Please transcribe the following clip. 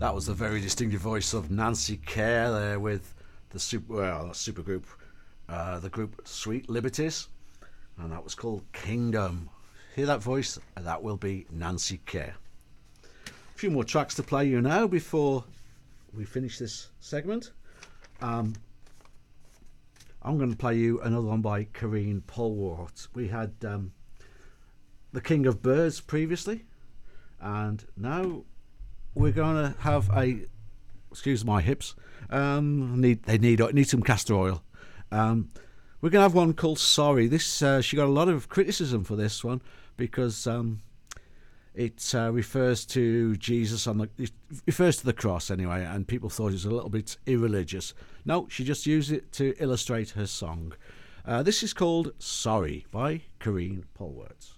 That was the very distinctive voice of Nancy Kerr there with the supergroup, the group Sweet Liberties, and that was called Kingdom. Hear that voice? That will be Nancy Kerr. A few more tracks to play you now before we finish this segment. I'm going to play you another one by Karine Polwart. We had The King of Birds previously, and now we're going to have excuse my hips, need some castor oil. We're going to have one called Sorry. This she got a lot of criticism for this one because it refers to Jesus it refers to the cross anyway, and people thought it was a little bit irreligious. No, she just used it to illustrate her song. This is called Sorry by Karine Polwart.